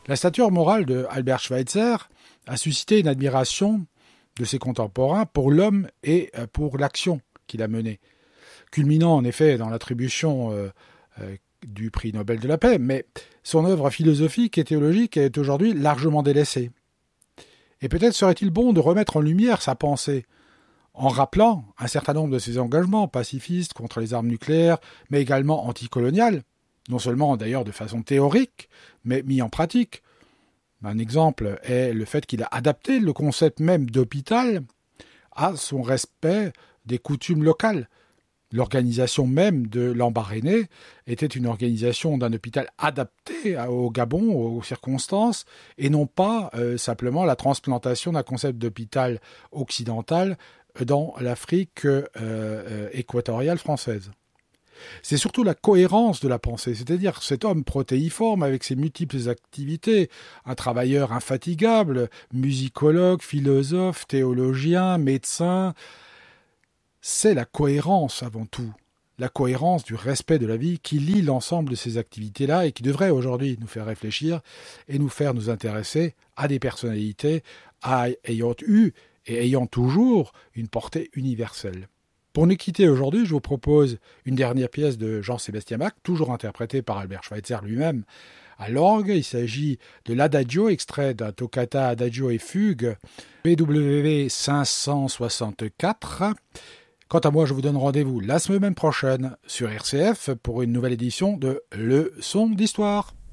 La stature morale de Albert Schweitzer a suscité une admiration de ses contemporains pour l'homme et pour l'action qu'il a menée, culminant en effet dans l'attribution du prix Nobel de la paix, mais son œuvre philosophique et théologique est aujourd'hui largement délaissée. Et peut-être serait-il bon de remettre en lumière sa pensée, en rappelant un certain nombre de ses engagements pacifistes contre les armes nucléaires, mais également anticoloniales, non seulement d'ailleurs de façon théorique, mais mis en pratique. Un exemple est le fait qu'il a adapté le concept même d'hôpital à son respect des coutumes locales. L'organisation même de l'Embarréné était une organisation d'un hôpital adapté au Gabon, aux circonstances, et non pas simplement la transplantation d'un concept d'hôpital occidental dans l'Afrique équatoriale française. C'est surtout la cohérence de la pensée, c'est-à-dire cet homme protéiforme avec ses multiples activités, un travailleur infatigable, musicologue, philosophe, théologien, médecin. C'est la cohérence avant tout, la cohérence du respect de la vie qui lie l'ensemble de ces activités-là et qui devrait aujourd'hui nous faire réfléchir et nous faire nous intéresser à des personnalités ayant eu et ayant toujours une portée universelle. Pour nous quitter aujourd'hui, je vous propose une dernière pièce de Jean-Sébastien Bach, toujours interprétée par Albert Schweitzer lui-même à l'orgue. Il s'agit de l'Adagio, extrait d'un toccata Adagio et fugue BWV 564. Quant à moi, je vous donne rendez-vous la semaine prochaine sur RCF pour une nouvelle édition de Leçons d'Histoire.